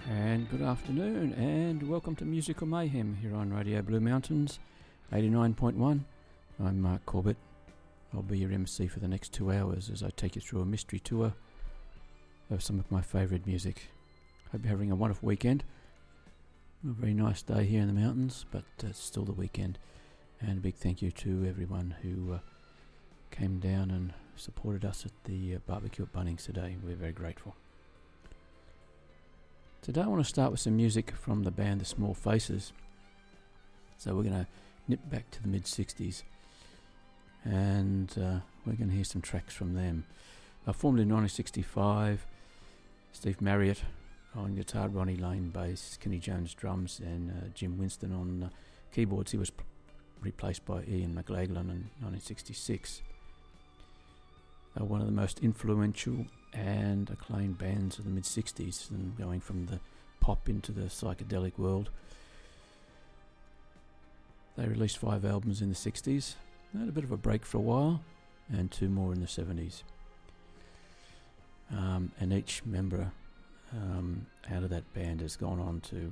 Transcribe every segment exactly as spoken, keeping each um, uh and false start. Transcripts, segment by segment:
And good afternoon, and welcome to Musical Mayhem here on Radio Blue Mountains, eighty-nine point one. I'm Mark Corbett. I'll be your M C for the next two hours as I take you through a mystery tour of some of my favourite music. Hope you're having a wonderful weekend. A very nice day here in the mountains, but uh, it's still the weekend. And a big thank you to everyone who uh, came down and supported us at the uh, barbecue at Bunnings today. We're very grateful. Today I want to start with some music from the band The Small Faces. So we're going to nip back to the mid-sixties and uh, we're going to hear some tracks from them. Uh, formed in nineteen sixty-five, Steve Marriott on guitar, Ronnie Lane bass, Kenny Jones drums, and uh, Jim Winston on uh, keyboards. He was p- replaced by Ian McLaglen in nineteen sixty-six. Uh, one of the most influential and acclaimed bands of the mid-sixties, and going from the pop into the psychedelic world. They released five albums in the sixties, they had a bit of a break for a while, and two more in the seventies. Um, and each member um, out of that band has gone on to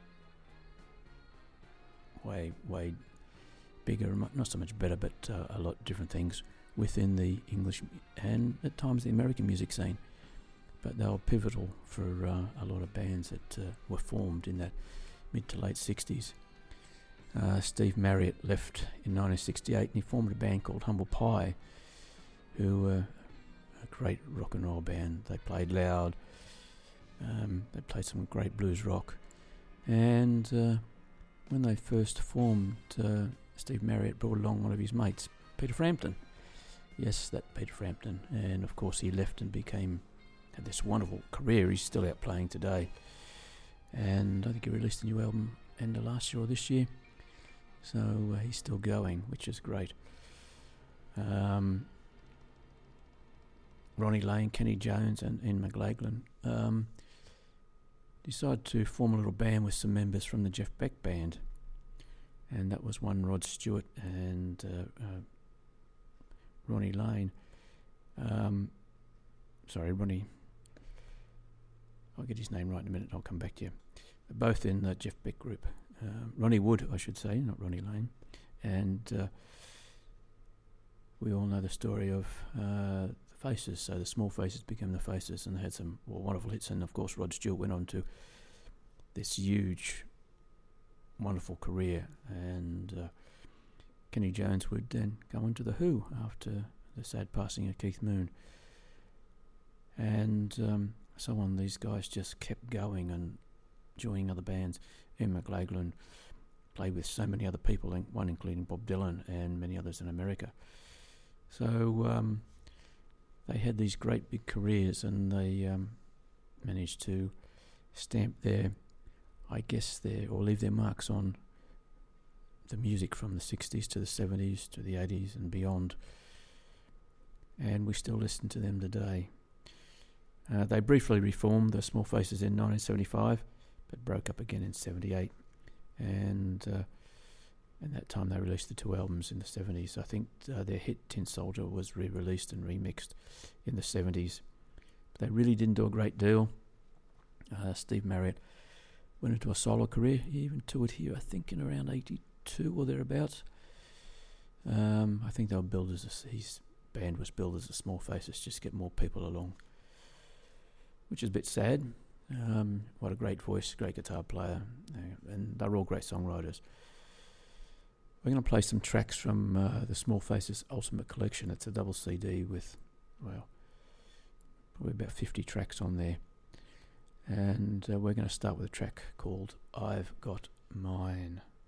way, way bigger, not so much better, but uh, a lot different things within the English and at times the American music scene. But they were pivotal for uh, a lot of bands that uh, were formed in that mid to late sixties. Uh, Steve Marriott left in nineteen sixty-eight and he formed a band called Humble Pie, who were a great rock and roll band. They played loud, um, they played some great blues rock, and uh, when they first formed, uh, Steve Marriott brought along one of his mates, Peter Frampton. Yes, that Peter Frampton, and of course he left and became, had this wonderful career. He's still out playing today, and I think he released a new album end of last year or this year, so uh, he's still going, which is great. Um, Ronnie Lane, Kenny Jones and Ian McLaglen um, decided to form a little band with some members from the Jeff Beck Band, and that was one Rod Stewart and uh, uh, Ronnie Lane. Um, sorry, Ronnie. I'll get his name right in a minute. I'll come back to you. They're both in the Jeff Beck group. Uh, Ronnie Wood, I should say, not Ronnie Lane. And uh, we all know the story of uh, the Faces. So the Small Faces became the Faces, and they had some well, wonderful hits. And of course, Rod Stewart went on to this huge, wonderful career. And uh, Kenny Jones would then go into The Who after the sad passing of Keith Moon. And um, so on, these guys just kept going and joining other bands. Ian McLaglen played with so many other people, one including Bob Dylan and many others in America. So um, they had these great big careers, and they um, managed to stamp their, I guess, their, or leave their marks on the music from the sixties to the seventies to the eighties and beyond, and we still listen to them today. Uh, they briefly reformed the Small Faces in nineteen seventy-five, but broke up again in seventy-eight, and uh, at that time they released the two albums in the seventies. I think uh, their hit Tin Soldier was re-released and remixed in the seventies. But they really didn't do a great deal. Uh, Steve Marriott went into a solo career. He even toured here, I think, in around eighty-two or thereabouts. Um, I think they were billed as a, his band was billed as the Small Faces, just to get more people along, which is a bit sad. Um, what a great voice, great guitar player, uh, and they're all great songwriters. We're going to play some tracks from uh, the Small Faces Ultimate Collection. It's a double C D with, well, probably about fifty tracks on there. And uh, we're going to start with a track called I've Got Mine.